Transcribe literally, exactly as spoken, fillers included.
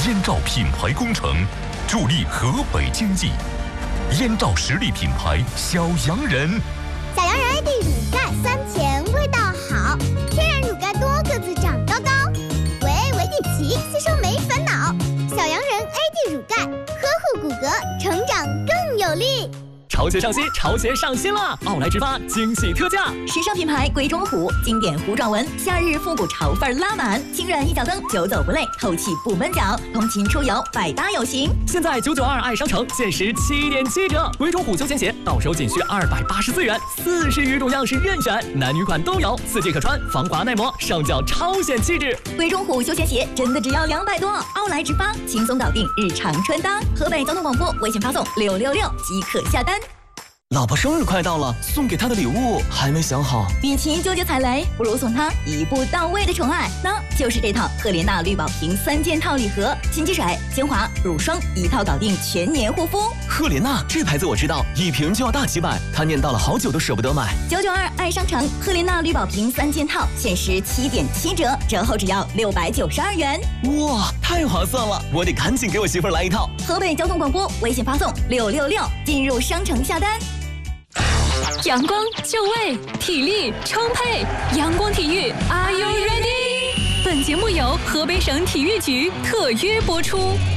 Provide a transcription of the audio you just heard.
燕赵品牌工程，助力河北经济。燕赵实力品牌小洋人， 小洋人 A D 乳钙酸甜味道好，天然乳钙多个子长高高，维 A 维 D 齐，吸收没烦恼。小洋人 A D 乳钙，呵护骨骼，成长更有力。 潮鞋上新，潮鞋上新了！奥莱直发惊喜特价， 时尚品牌鬼冢虎，经典糊状纹，夏日复古潮范拉满，轻软一脚蹬，久走不累，透气不闷脚，通勤出游百搭有型。 现在九九二爱商城限时七点七折，鬼冢虎休闲鞋到手仅需二百八十四元，四十余种样式任选，男女款都有，四季可穿，防滑耐磨，上脚超显气质。 鬼冢虎休闲鞋真的只要两百多，奥莱直发轻松搞定日常穿搭。河北交通广播微信发送六六六即可下单。 老婆生日快到了，送给她的礼物还没想好。 与其纠结踩雷，不如送她一步到位的宠爱，那就是这套赫莲娜绿宝瓶三件套礼盒，清洁水、精华、乳霜一套搞定全年护肤。 赫莲娜这牌子我知道，一瓶就要大几百，她念叨了好久都舍不得买。 九九二爱商城赫莲娜绿宝瓶三件套限时七点七折，折后只要六百九十二元。 哇，太划算了！我得赶紧给我媳妇儿来一套。 河北交通广播微信发送六六六，进入商城下单。 阳光就位，体力充沛，阳光体育 ，Are you ready？ 本节目由河北省体育局特约播出。